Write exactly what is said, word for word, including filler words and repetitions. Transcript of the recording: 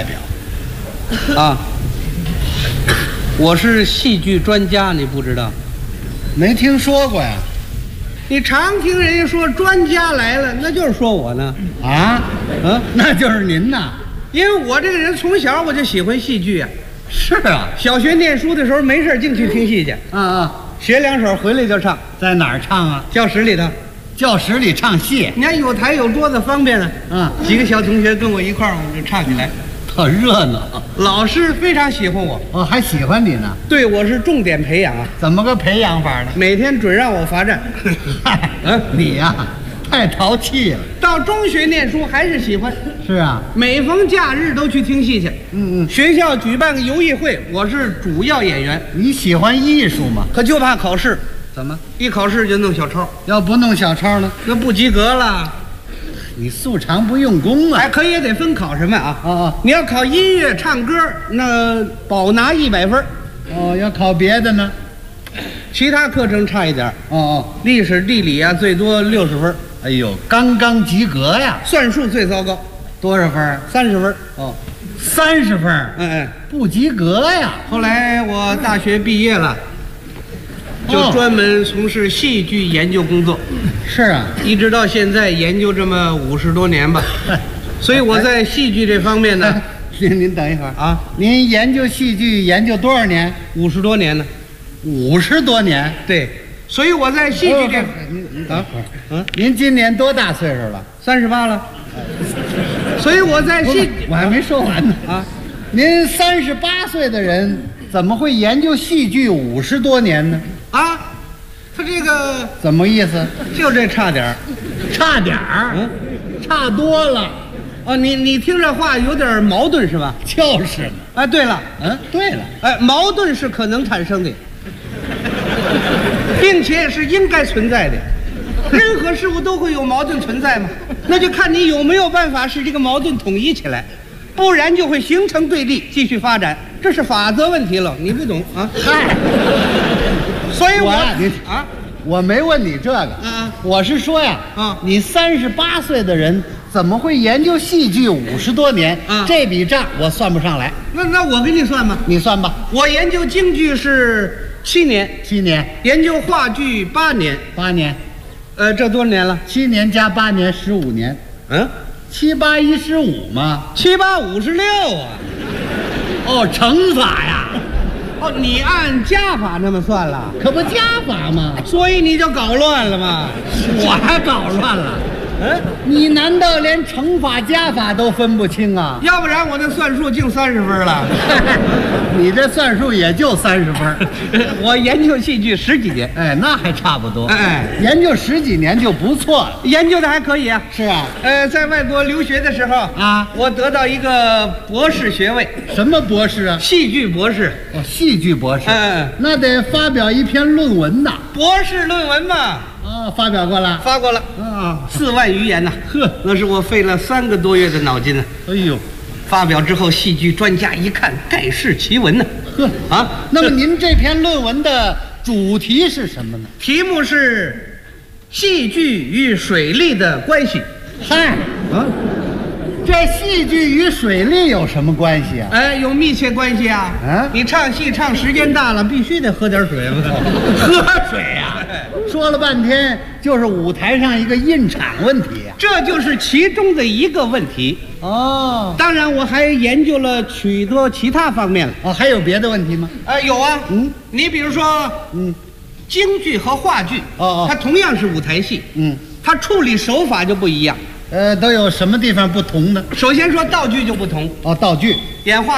代表。 啊，我是戏剧专家，你不知道？ 没听说过呀？ 你常听人家说专家来了，那就是说我呢。 啊，嗯，那就是您呐。 因为我这个人从小我就喜欢戏剧啊。 是啊， 小学念书的时候没事净去听戏去。 啊啊， 学两手回来就唱， 在哪儿唱啊？ 教室里头。 教室里唱戏。 你看有台有桌子方便了。 嗯， 几个小同学跟我一块儿，我们就唱起来。 特热闹， 老师非常喜欢我， 哦，还喜欢你呢。 对我是重点培养啊。 怎么个培养法呢？ 每天准让我罚站。 嗯，你呀、啊，太淘气了。 到中学念书还是喜欢。 是啊， 每逢假日都去听戏去。 嗯嗯， 学校举办个游艺会，我是主要演员。 你喜欢艺术吗？ 可就怕考试， 怎么？ 一考试就弄小抄， 要不弄小抄呢？ 那不及格了。 你素常不用功啊！ 哎，可也得分考什么啊？ 哦哦， 你要考音乐、唱歌，那保拿一百分。 哦，要考别的呢？ 其他课程差一点。 哦哦， 历史、地理啊，最多六十分。 哎呦，刚刚及格呀！ 算术最糟糕， 多少分？ 三十分。 哦，三十分。 嗯嗯， 不及格呀。 后来我大学毕业了，就专门从事戏剧研究工作。 是啊， 一直到现在研究这么五十多年吧。所以我在戏剧这方面呢， 您您等一会儿啊， 您研究戏剧研究多少年？ 五十多年呢。 五十多年。 对，所以我在戏剧这， 您您等会儿，嗯，您今年多大岁数了？ 三十八了。所以我在戏， 我还没说完呢啊。 您三十八岁的人，怎么会研究戏剧五十多年呢？ 啊，他这个怎么意思？ 就这差点儿， 差点儿，嗯，差多了。 哦，你你听这话有点矛盾是吧？ 就是嘛。 哎，对了， 嗯，对了， 哎，矛盾是可能产生的，并且是应该存在的。任何事物都会有矛盾存在嘛，那就看你有没有办法使这个矛盾统一起来，不然就会形成对立，继续发展，这是法则问题了，你不懂啊？ 嗨， 所以我你啊， 我没问你这个， 嗯， 我是说呀， 啊， 你三十八岁的人怎么会研究戏剧五十多年？ 啊， 这笔账我算不上来。 那那我给你算吧， 你算吧。 我研究京剧是七年， 七年， 研究话剧八年， 八年， 呃，这多少年了？ 七年加八年，十五年。 嗯， 七八一十五嘛， 七八五十六啊。 哦，乘法呀。 哦，你按加法那么算了， 可不加法吗？ 所以你就搞乱了嘛。 我还搞乱了。 嗯， 你难道连乘法加法都分不清啊？ 要不然我这算术净三十分了。 你这算术也就三十分。 我研究戏剧十几年， 哎，那还差不多。 哎， 研究十几年就不错了。 研究的还可以啊。 是啊， 呃，在外国留学的时候啊， 我得到一个博士学位。 什么博士啊？ 戏剧博士。 哦，戏剧博士。 嗯， 那得发表一篇论文呐。 博士论文嘛。 哦，发表过了， 发过了。 啊， 四万余言呐。 呵， 那是我费了三个多月的脑筋呢。 哎呦， 发表之后，戏剧专家一看，盖世奇闻呢。 呵啊， 那么您这篇论文的主题是什么呢？ 题目是戏剧与水利的关系。 嗨，啊，这戏剧与水利有什么关系啊？ 哎，有密切关系啊！ 啊， 你唱戏唱时间大了，必须得喝点水嘛。 喝水呀、啊！说了半天就是舞台上一个印场问题呀、啊， 这就是其中的一个问题。 哦， 当然我还研究了许多其他方面了。 哦，还有别的问题吗？ 呃，有啊。 嗯， 你比如说， 嗯， 京剧和话剧， 哦哦， 它同样是舞台戏， 嗯， 它处理手法就不一样。 呃，都有什么地方不同呢？ 首先说道具就不同。 哦，道具， 演话